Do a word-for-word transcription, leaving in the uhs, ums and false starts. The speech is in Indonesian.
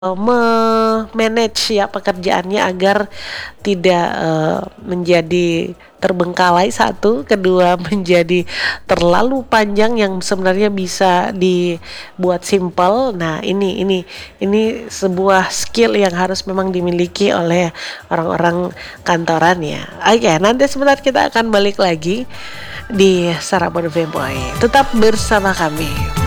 Me-manage ya pekerjaannya agar tidak, eee, menjadi terbengkalai satu, kedua menjadi terlalu panjang yang sebenarnya bisa dibuat simpel. Nah ini ini ini sebuah skill yang harus memang dimiliki oleh orang-orang kantoran ya. Oke, nanti sebentar kita akan balik lagi di Sarapan Feboy, tetap bersama kami.